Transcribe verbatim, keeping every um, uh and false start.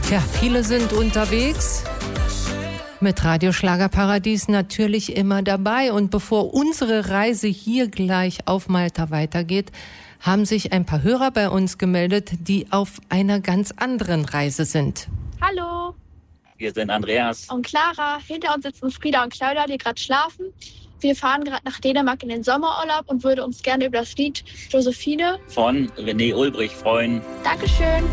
Tja, viele sind unterwegs. Mit Radio Schlagerparadies natürlich immer dabei. Und bevor unsere Reise hier gleich auf Malta weitergeht, haben sich ein paar Hörer bei uns gemeldet, die auf einer ganz anderen Reise sind. Hallo. Wir sind Andreas und Clara. Hinter uns sitzen Frieda und Claudia, die gerade schlafen. Wir fahren gerade nach Dänemark in den Sommerurlaub und würden uns gerne über das Lied Josephine von René Ulbrich freuen. Dankeschön.